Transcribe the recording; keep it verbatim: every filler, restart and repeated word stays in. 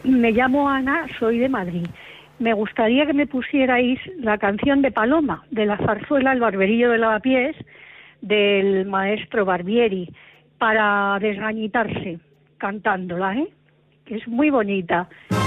Me llamo Ana, soy de Madrid. Me gustaría que me pusierais la canción de Paloma, de la zarzuela El barberillo de Lavapiés, del maestro Barbieri, para desgañitarse, cantándola, ¿eh? Que es muy bonita.